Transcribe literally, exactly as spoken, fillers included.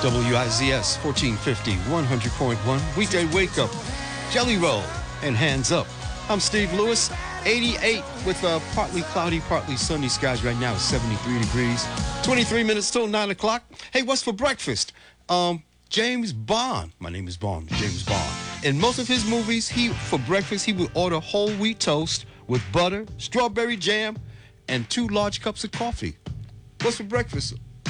W I Z S fourteen fifty, one hundred point one. Weekday wake up, Jelly Roll, and Hands Up. I'm Steve Lewis, eighty-eight with uh, partly cloudy, partly sunny skies right now. It's seventy-three degrees. twenty-three minutes till nine o'clock. Hey, what's for breakfast? Um, James Bond. My name is Bond, James Bond. In most of his movies, he for breakfast, he would order whole wheat toast with butter, strawberry jam, and two large cups of coffee. What's for breakfast